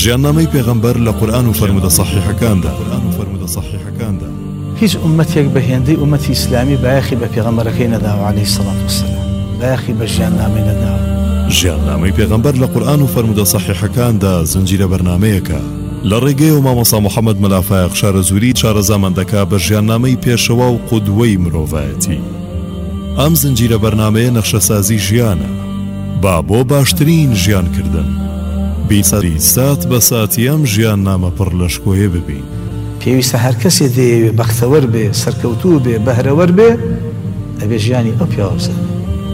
ژیاننامەی پێغەمبەر لە قورئان و فەرمودە صحیحەکاندا هیچ ئومەتێک بە هێندەی ئومەتی ئیسلامی بایەخی بە پێغەمبەرەکەی نەداوە عەلەیهی سەڵات وەسەلام، بایەخی بە ژیاننامەی نەداوە. ژیاننامەی پێغەمبەر لە قورئان و فەرمودە صحیحەکاندا زنجیرە بەرنامەیەکە لە ڕێگەی و مامۆستا محەممەد مەلافایق شارەزووری چارەزامەندەکە بە ژیاننامەی پێشەوە و قودوەی مرۆڤایەتی. ئەم زنجیرە بەرنامەیە نەخشەسازی ژیانە با بۆ باشترین ژیانکردن. بیسەری سات بە ساتی ئەم ژیاننامە پڕ لە شکۆیە ببین. پێویستە هەر کەسێ دەیەوێ بەختەوەر بێ، سەرکەوتوو بێ، بەهرەوەر بێ، ئەبێ ژیانی ئەو پیاوە بزانێ.